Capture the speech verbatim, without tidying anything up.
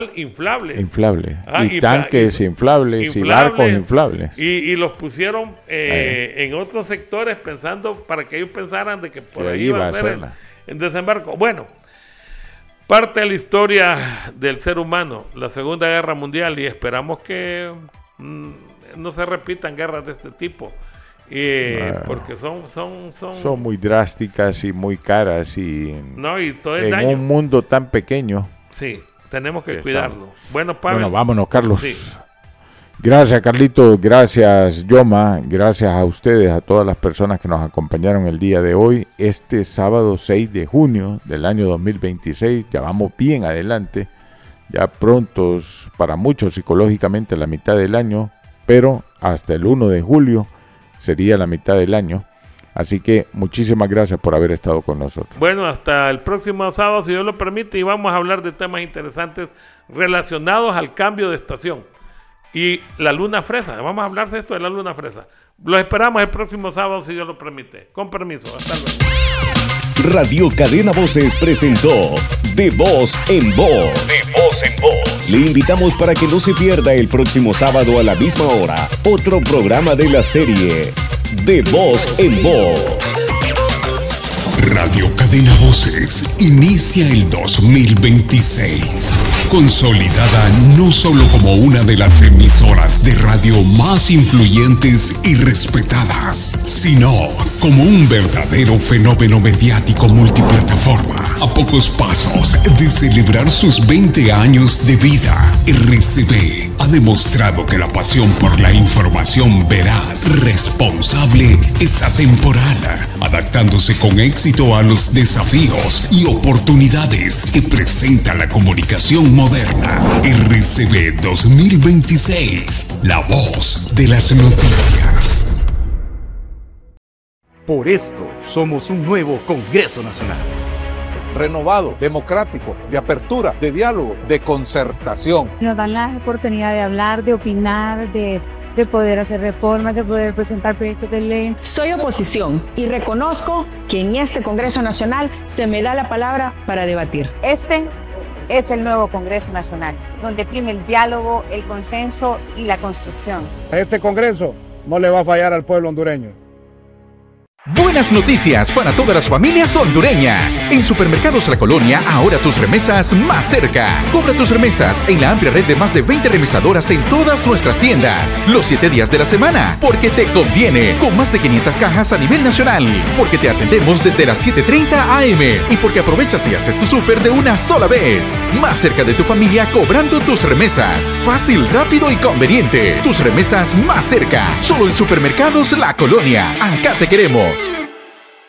inflables. Inflables. Ah, y, y tanques y, inflables, inflables y barcos inflables. Y, y los pusieron eh, eh. en otros sectores pensando, para que ellos pensaran de que por sí, ahí iba a ser el, el desembarco. Bueno, parte de la historia del ser humano, la Segunda Guerra Mundial, y esperamos que mm, no se repitan guerras de este tipo. Eh, bueno, porque son, son, son... son muy drásticas y muy caras y, no, y todo el en daño. Un mundo tan pequeño. Sí. Tenemos que, que cuidarlo. Estamos. Bueno, Pablo. Bueno, vámonos, Carlos. Sí. Gracias, Carlito. Gracias, Yoma. Gracias a ustedes, a todas las personas que nos acompañaron el día de hoy. Este sábado seis de junio del año dos mil veintiséis. Ya vamos bien adelante. Ya prontos, para muchos psicológicamente, la mitad del año. Pero hasta el uno de julio sería la mitad del año. Así que muchísimas gracias por haber estado con nosotros. Bueno, hasta el próximo sábado, si Dios lo permite, y vamos a hablar de temas interesantes relacionados al cambio de estación. Y la luna fresa, vamos a hablar de esto de la luna fresa. Los esperamos el próximo sábado, si Dios lo permite. Con permiso, hasta luego. Radio Cadena Voces presentó De Voz en Voz. De Voz en Voz. Le invitamos para que no se pierda el próximo sábado a la misma hora otro programa de la serie De Voz en Voz. Radio Cadena Voces inicia el dos mil veintiséis, consolidada no solo como una de las emisoras de radio más influyentes y respetadas, sino como un verdadero fenómeno mediático multiplataforma. A pocos pasos de celebrar sus veinte años de vida, R C V ha demostrado que la pasión por la información veraz, responsable, es atemporal, adaptándose con éxito a los desafíos y oportunidades que presenta la comunicación moderna. R C V dos mil veintiséis, la voz de las noticias. Por esto somos un nuevo Congreso Nacional. Renovado, democrático, de apertura, de diálogo, de concertación. Nos dan la oportunidad de hablar, de opinar, de, de poder hacer reformas, de poder presentar proyectos de ley. Soy oposición y reconozco que en este Congreso Nacional se me da la palabra para debatir. Este es el nuevo Congreso Nacional, donde prime el diálogo, el consenso y la construcción. Este Congreso no le va a fallar al pueblo hondureño. Buenas noticias para todas las familias hondureñas. En Supermercados La Colonia, ahora tus remesas más cerca. Cobra tus remesas en la amplia red de más de veinte remesadoras en todas nuestras tiendas. Los siete días de la semana, porque te conviene. Con más de quinientas cajas a nivel nacional. Porque te atendemos desde las siete treinta a eme. Y porque aprovechas y haces tu súper de una sola vez. Más cerca de tu familia cobrando tus remesas. Fácil, rápido y conveniente. Tus remesas más cerca. Solo en Supermercados La Colonia. Acá te queremos.